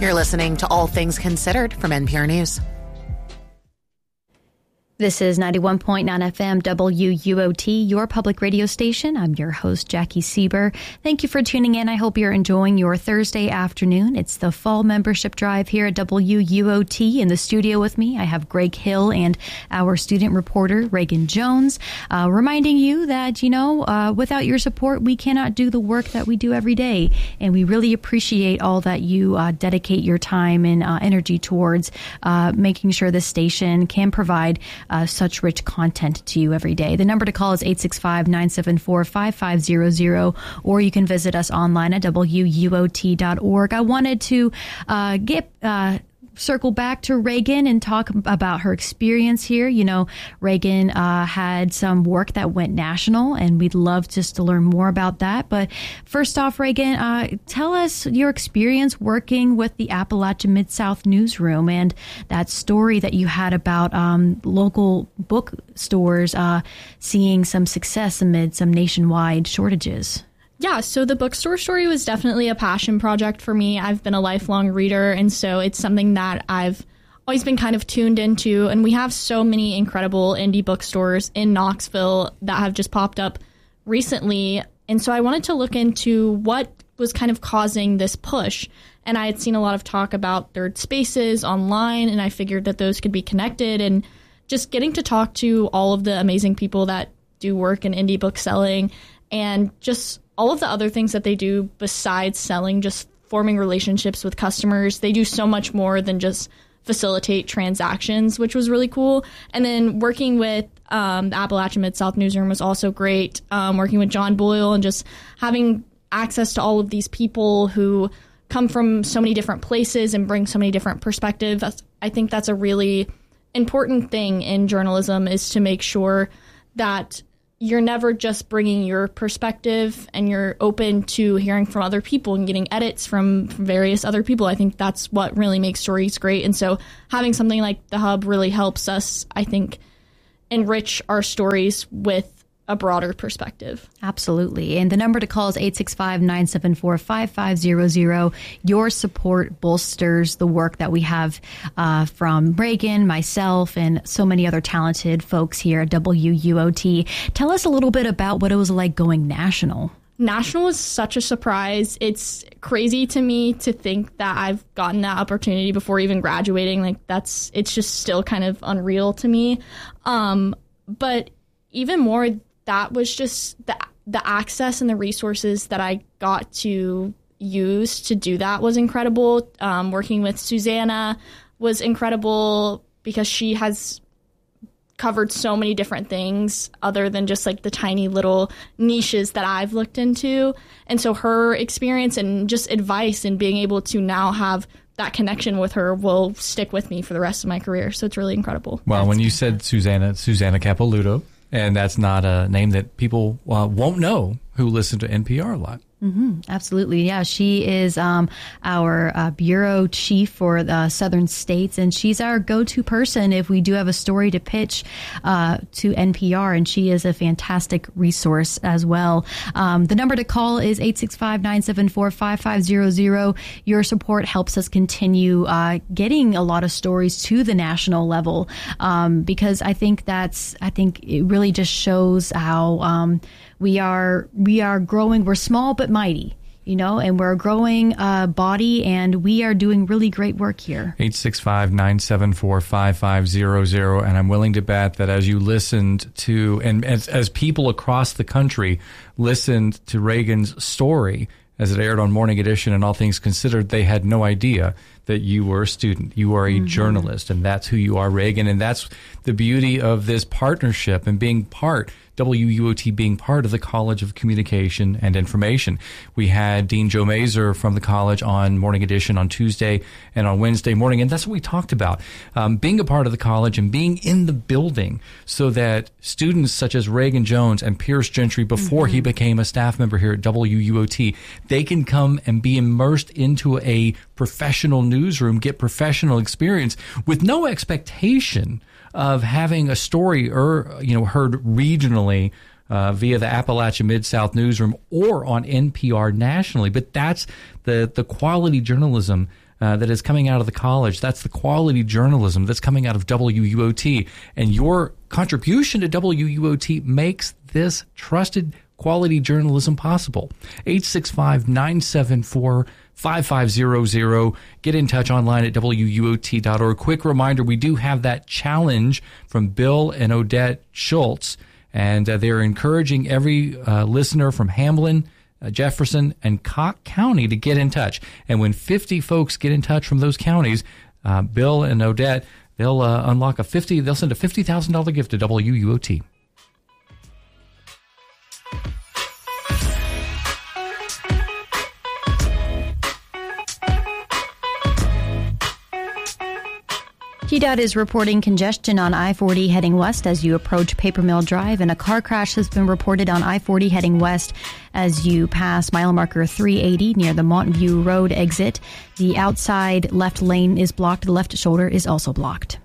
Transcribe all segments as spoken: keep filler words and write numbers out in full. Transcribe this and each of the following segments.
You're listening to All Things Considered from N P R News. This is ninety-one point nine F M W U O T, your public radio station. I'm your host, Jackie Sieber. Thank you for tuning in. I hope you're enjoying your Thursday afternoon. It's the fall membership drive here at W U O T. In the studio with me, I have Greg Hill and our student reporter, Reagan Jones, uh, reminding you that, you know, uh, without your support, we cannot do the work that we do every day. And we really appreciate all that you uh, dedicate your time and uh, energy towards uh, making sure this station can provide Uh, such rich content to you every day. The number to call is eight six five, nine seven four, five five zero zero, or you can visit us online at W U O T dot org. I wanted to uh, get uh, circle back to Reagan and talk about her experience here. You know, Reagan uh, had some work that went national, and we'd love just to learn more about that. But first off, Reagan, uh, tell us your experience working with the Appalachia Mid-South Newsroom and that story that you had about um, local bookstores uh, seeing some success amid some nationwide shortages. Yeah, so the bookstore story was definitely a passion project for me. I've been a lifelong reader, and so it's something that I've always been kind of tuned into. And we have so many incredible indie bookstores in Knoxville that have just popped up recently. And so I wanted to look into what was kind of causing this push. And I had seen a lot of talk about third spaces online, and I figured that those could be connected. And just getting to talk to all of the amazing people that do work in indie book selling, and just all of the other things that they do besides selling, just forming relationships with customers. They do so much more than just facilitate transactions, which was really cool. And then working with um, the Appalachia Mid-South Newsroom was also great. Um, working with John Boyle and just having access to all of these people who come from so many different places and bring so many different perspectives. That's, I think that's a really important thing in journalism, is to make sure that you're never just bringing your perspective and you're open to hearing from other people and getting edits from, from various other people. I think that's what really makes stories great. And so having something like the Hub really helps us, I think, enrich our stories with a broader perspective. Absolutely. And the number to call is eight six five, nine seven four, five five zero zero. Your support bolsters the work that we have uh, from Reagan, myself, and so many other talented folks here at W U O T. Tell us a little bit about what it was like going national. National was such a surprise. It's crazy to me to think that I've gotten that opportunity before even graduating. Like, that's, it's just still kind of unreal to me. Um, but even more, that was just the the access and the resources that I got to use to do that was incredible. Um, working with Susanna was incredible because she has covered so many different things other than just like the tiny little niches that I've looked into. And so her experience and just advice and being able to now have that connection with her will stick with me for the rest of my career. So it's really incredible. Well, That's when you said Susanna, Susanna Capilouto, and that's not a name that people uh, won't know who listen to N P R a lot. Mm-hmm. Absolutely. Yeah, she is um, our uh, bureau chief for the Southern States, and she's our go-to person if we do have a story to pitch uh, to N P R, and she is a fantastic resource as well. Um, the number to call is eight six five, nine seven four, five five zero zero. Your support helps us continue uh, getting a lot of stories to the national level, um, because I think that's, I think it really just shows how um, we are, we are growing. We're small but mighty, you know, and we're a growing uh, body, and we are doing really great work here. eight six five, nine seven four, five five zero zero. And I'm willing to bet that as you listened to, and as, as people across the country listened to Reagan's story as it aired on Morning Edition and All Things Considered, they had no idea that you were a student. You are a mm-hmm. journalist, and that's who you are, Reagan. And that's the beauty of this partnership and being part, W U O T being part of the College of Communication and Information. We had Dean Joe Mazer from the college on Morning Edition on Tuesday and on Wednesday morning, and that's what we talked about, um, being a part of the college and being in the building so that students such as Reagan Jones and Pierce Gentry, before mm-hmm. he became a staff member here at W U O T, they can come and be immersed into a professional newsroom, get professional experience with no expectation of having a story or, you know, heard regionally uh, via the Appalachia Mid-South Newsroom or on N P R nationally. But that's the, the quality journalism uh, that is coming out of the college. That's the quality journalism that's coming out of W U O T. And your contribution to W U O T makes this trusted quality journalism possible. eight six five, nine seven four, five five zero zero. Get in touch online at W U O T dot org. Quick reminder, we do have that challenge from Bill and Odette Schultz, and uh, they're encouraging every uh, listener from Hamlin, uh, Jefferson, and Cocke County to get in touch. And when fifty folks get in touch from those counties, uh, Bill and Odette, they'll uh, unlock a fifty. They'll send a fifty thousand dollars gift to W U O T. T DOT is reporting congestion on I forty heading west as you approach Paper Mill Drive, and a car crash has been reported on I forty heading west as you pass mile marker three eighty near the Montview Road exit. The outside left lane is blocked. The left shoulder is also blocked.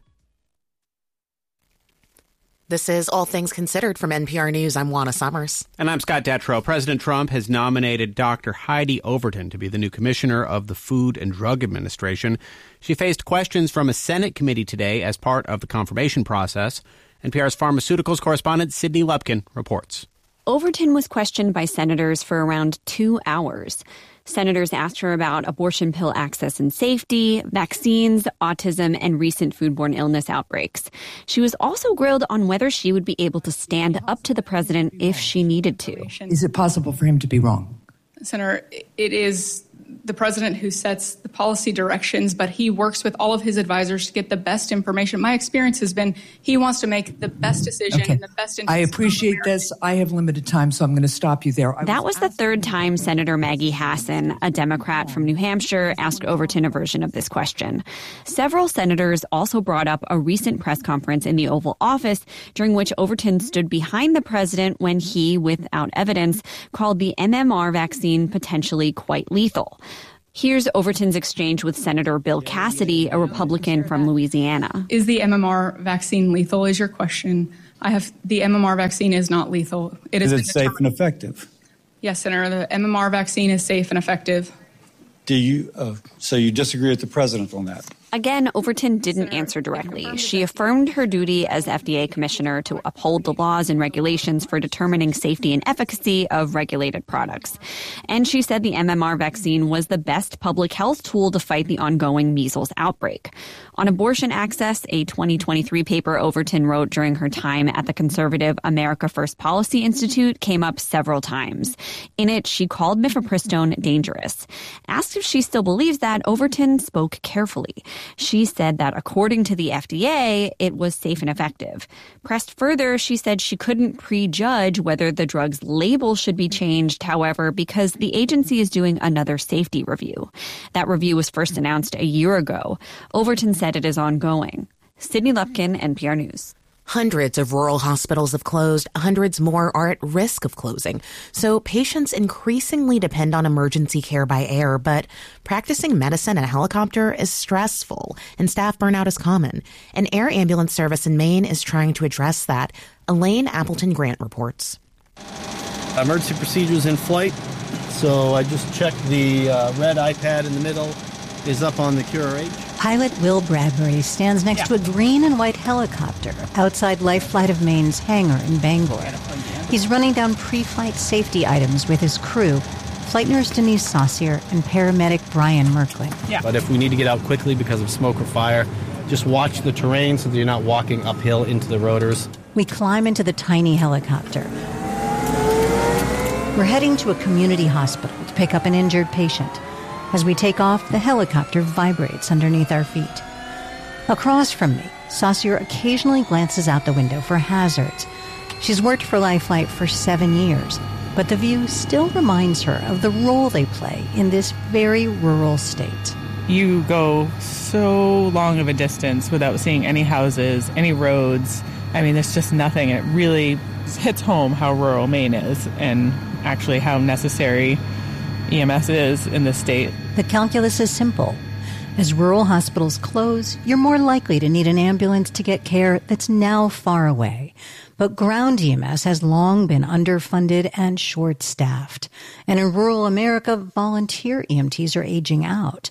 This is All Things Considered from N P R News. I'm Juana Summers. And I'm Scott Detrow. President Trump has nominated Doctor Heidi Overton to be the new commissioner of the Food and Drug Administration. She faced questions from a Senate committee today as part of the confirmation process. N P R's pharmaceuticals correspondent Sydney Lupkin reports. Overton was questioned by senators for around two hours. Senators asked her about abortion pill access and safety, vaccines, autism, and recent foodborne illness outbreaks. She was also grilled on whether she would be able to stand up to the president if she needed to. Is it possible for him to be wrong? Senator, it is the president who sets the policy directions, but he works with all of his advisors to get the best information. My experience has been he wants to make the best decision okay. in the best interest. I appreciate of this. I have limited time, so I'm going to stop you there. I that was, was the third time Senator Maggie Hassan, a Democrat from New Hampshire, asked Overton a version of this question. Several senators also brought up a recent press conference in the Oval Office during which Overton stood behind the president when he, without evidence, called the M M R vaccine potentially quite lethal. Here's Overton's exchange with Senator Bill Cassidy, a Republican from Louisiana. Is the M M R vaccine lethal is your question. I have the M M R vaccine is not lethal. It is is it safe and effective? Yes, Senator. The M M R vaccine is safe and effective. Do you? Uh, so you disagree with the president on that? Again, Overton didn't answer directly. She affirmed her duty as F D A commissioner to uphold the laws and regulations for determining safety and efficacy of regulated products. And she said the M M R vaccine was the best public health tool to fight the ongoing measles outbreak. On abortion access, a twenty twenty-three paper Overton wrote during her time at the conservative America First Policy Institute came up several times. In it, she called mifepristone dangerous. Asked if she still believes that, Overton spoke carefully. She said that according to the F D A, it was safe and effective. Pressed further, she said she couldn't prejudge whether the drug's label should be changed, however, because the agency is doing another safety review. That review was first announced a year ago. Overton said it is ongoing. Sydney Lupkin, N P R News. Hundreds of rural hospitals have closed. Hundreds more are at risk of closing. So patients increasingly depend on emergency care by air, but practicing medicine in a helicopter is stressful and staff burnout is common. An air ambulance service in Maine is trying to address that. Elaine Appleton Grant reports. Emergency procedures in flight. So I just checked the uh, red iPad in the middle is up on the Q R H. Pilot Will Bradbury stands next yeah. to a green and white helicopter outside Life Flight of Maine's hangar in Bangor. He's running down pre-flight safety items with his crew, flight nurse Denise Saucier and paramedic Brian Merkling. Yeah. But if we need to get out quickly because of smoke or fire, just watch the terrain so that you're not walking uphill into the rotors. We climb into the tiny helicopter. We're heading to a community hospital to pick up an injured patient. As we take off, the helicopter vibrates underneath our feet. Across from me, Saucier occasionally glances out the window for hazards. She's worked for Life Flight for seven years, but the view still reminds her of the role they play in this very rural state. You go so long of a distance without seeing any houses, any roads. I mean, there's just nothing. It really hits home how rural Maine is and actually how necessary E M S is in this state. The calculus is simple. As rural hospitals close, you're more likely to need an ambulance to get care that's now far away. But ground E M S has long been underfunded and short-staffed. And in rural America, volunteer E M Ts are aging out.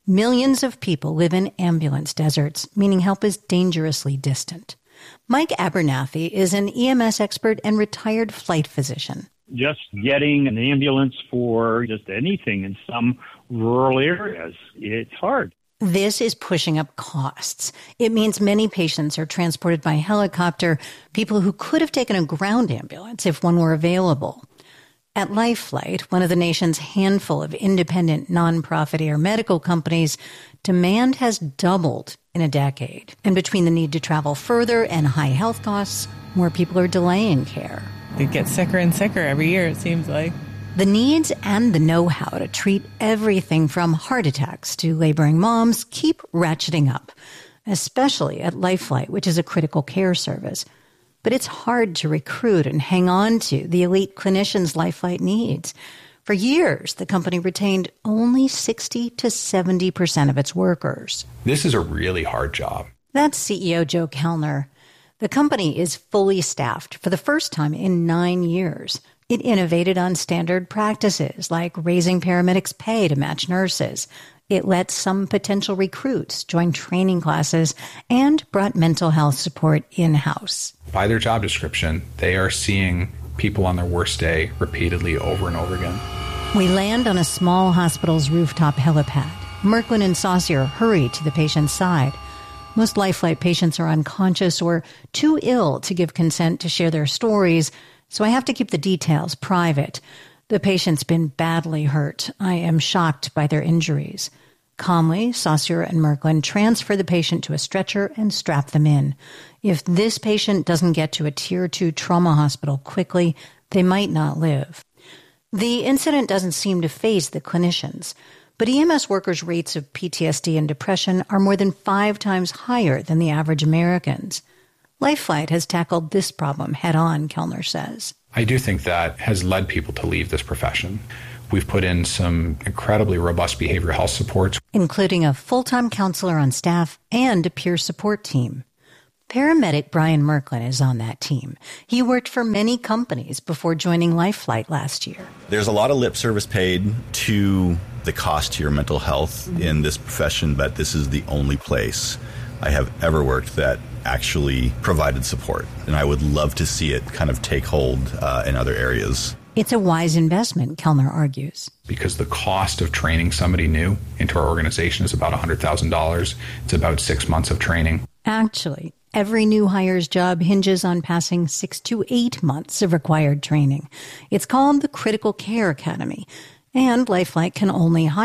Millions of people live in ambulance deserts, meaning help is dangerously distant. Mike Abernathy is an E M S expert and retired flight physician. Just getting an ambulance for just anything in some rural areas, it's hard. This is pushing up costs. It means many patients are transported by helicopter, people who could have taken a ground ambulance if one were available. At LifeFlight, one of the nation's handful of independent nonprofit air medical companies, demand has doubled in a decade. And between the need to travel further and high health costs, more people are delaying care. They get sicker and sicker every year, it seems like. The needs and the know-how to treat everything from heart attacks to laboring moms keep ratcheting up, especially at LifeFlight, which is a critical care service. But it's hard to recruit and hang on to the elite clinicians LifeFlight needs. For years, the company retained only sixty to seventy percent of its workers. This is a really hard job. That's C E O Joe Kellner. The company is fully staffed for the first time in nine years. It innovated on standard practices like raising paramedics' pay to match nurses. It let some potential recruits join training classes and brought mental health support in-house. By their job description, they are seeing people on their worst day repeatedly over and over again. We land on a small hospital's rooftop helipad. Merklin and Saucier hurry to the patient's side. Most LifeFlight patients are unconscious or too ill to give consent to share their stories, so I have to keep the details private. The patient's been badly hurt. I am shocked by their injuries. Calmly, Saucier and Merklin transfer the patient to a stretcher and strap them in. If this patient doesn't get to a Tier two trauma hospital quickly, they might not live. The incident doesn't seem to faze the clinicians, but E M S workers' rates of P T S D and depression are more than five times higher than the average Americans. LifeFlight has tackled this problem head-on, Kellner says. I do think that has led people to leave this profession. We've put in some incredibly robust behavioral health supports, including a full-time counselor on staff and a peer support team. Paramedic Brian Merklin is on that team. He worked for many companies before joining LifeFlight last year. There's a lot of lip service paid to the cost to your mental health in this profession, but this is the only place I have ever worked that actually provided support. And I would love to see it kind of take hold uh, in other areas. It's a wise investment, Kellner argues. Because the cost of training somebody new into our organization is about one hundred thousand dollars. It's about six months of training. Actually, every new hire's job hinges on passing six to eight months of required training. It's called the Critical Care Academy, and LifeFlight can only hire